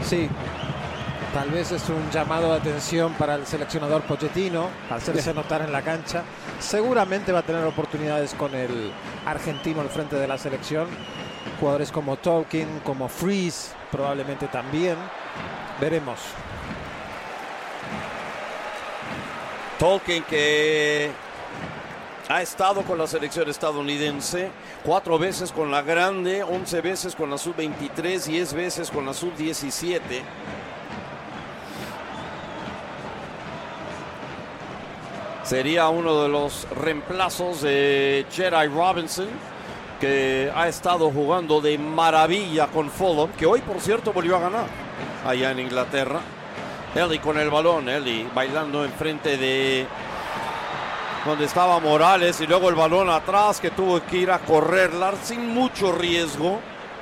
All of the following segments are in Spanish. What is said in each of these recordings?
Sí, tal vez es un llamado de atención para el seleccionador Pochettino, al hacerse notar en la cancha. Seguramente va a tener oportunidades con el argentino al frente de la selección. Jugadores como Tolkien, como Freeze, probablemente también. Veremos. Tolkien, que ha estado con la selección estadounidense 4 veces con la grande, 11 veces con la sub-23, 10 veces con la sub-17. Sería uno de los reemplazos de Jedi Robinson, que ha estado jugando de maravilla con Fulham, que hoy, por cierto, volvió a ganar allá en Inglaterra. Ellie con el balón, Ellie bailando enfrente de donde estaba Morales, y luego el balón atrás, que tuvo que ir a correrla sin mucho riesgo.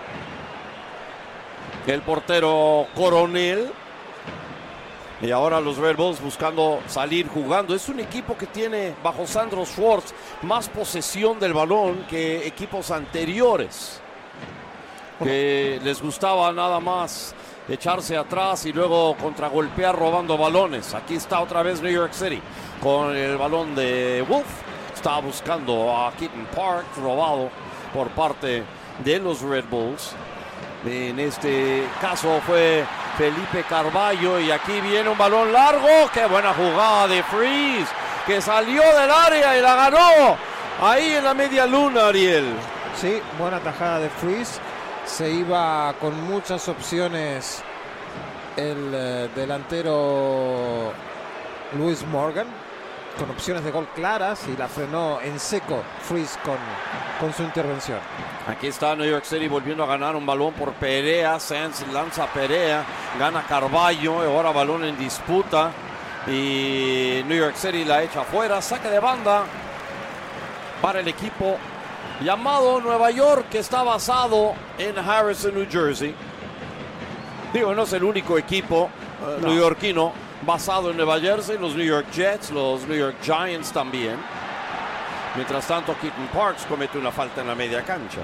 El portero Coronel. Y ahora los Red Bulls buscando salir jugando. Es un equipo que tiene, bajo Sandro Schwartz, más posesión del balón que equipos anteriores, que les gustaba nada más echarse atrás y luego contragolpear robando balones. Aquí está otra vez New York City con el balón de Wolf. Está buscando a Keaton Park, robado por parte de los Red Bulls. En este caso fue Felipe Carballo, y aquí viene un balón largo. ¡Qué buena jugada de Freeze! Que salió del área y la ganó ahí en la media luna, Ariel. Sí, buena tajada de Freeze. Se iba con muchas opciones el delantero Lewis Morgan, con opciones de gol claras, y la frenó en seco Freeze con su intervención. Aquí está New York City volviendo a ganar un balón por Perea. Sanz lanza Perea, gana Carballo, ahora balón en disputa y New York City la echa afuera. Saque de banda para el equipo llamado Nueva York, que está basado en Harrison, New Jersey. Digo, no es el único equipo neoyorquino basado en Nueva Jersey. Los New York Jets, los New York Giants también. Mientras tanto, Keaton Parks comete una falta en la media cancha.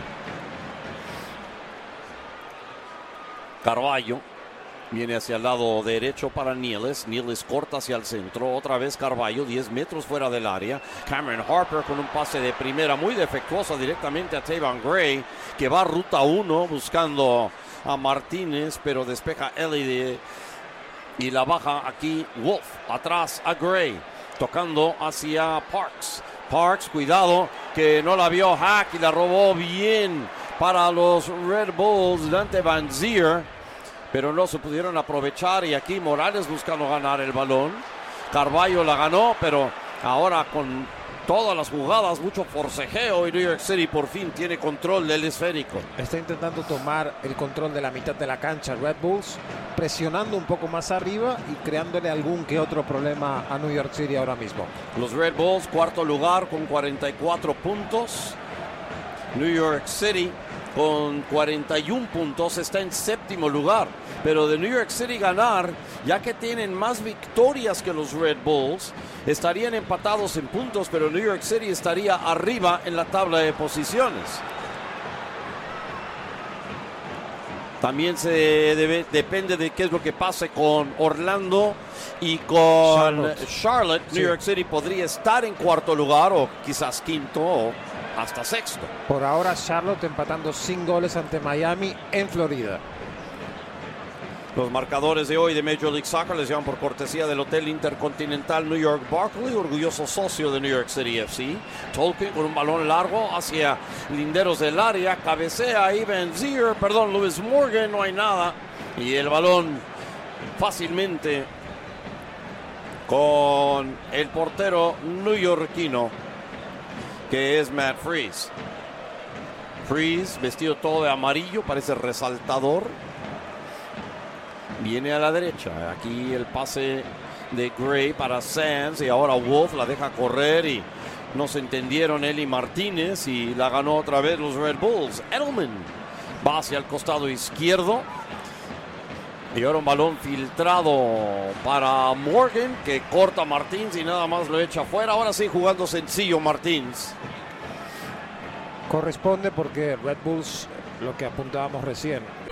Carballo viene hacia el lado derecho para Niles. Niles corta hacia el centro. Otra vez Carballo, 10 metros fuera del área. Cameron Harper con un pase de primera muy defectuoso directamente a Tavon Gray, que va a ruta 1 buscando a Martínez, pero despeja Ellie y la baja aquí Wolf. Atrás a Gray, tocando hacia Parks. Parks, cuidado, que no la vio Hack y la robó bien para los Red Bulls, Dante Van Zier, pero no se pudieron aprovechar, y aquí Morales buscando ganar el balón. Carballo la ganó, pero ahora con todas las jugadas, mucho forcejeo, y New York City por fin tiene control del esférico. Está intentando tomar el control de la mitad de la cancha Red Bulls, presionando un poco más arriba y creándole algún que otro problema a New York City ahora mismo. Los Red Bulls, cuarto lugar con 44 puntos. New York City con 41 puntos está en séptimo lugar. Pero de New York City ganar, ya que tienen más victorias que los Red Bulls, estarían empatados en puntos, pero New York City estaría arriba en la tabla de posiciones. También depende de qué es lo que pase con Orlando y con Charlotte. New York City podría estar en cuarto lugar, o quizás quinto, o hasta sexto. Por ahora Charlotte empatando sin goles ante Miami en Florida. Los marcadores de hoy de Major League Soccer les llevan por cortesía del Hotel Intercontinental New York Barclay, orgulloso socio de New York City FC. Tolkien con un balón largo hacia linderos del área, cabecea ahí Lewis Morgan, no hay nada. Y el balón fácilmente con el portero neoyorquino, que es Matt Freeze. Freeze, vestido todo de amarillo, parece resaltador. Viene a la derecha. Aquí el pase de Gray para Sands, y ahora Wolf la deja correr y no se entendieron él y Martínez, y la ganó otra vez los Red Bulls. Edelman va hacia el costado izquierdo y ahora un balón filtrado para Morgan, que corta a Martins y nada más lo echa afuera. Ahora sí, jugando sencillo Martins. Corresponde porque Red Bulls, lo que apuntábamos recién,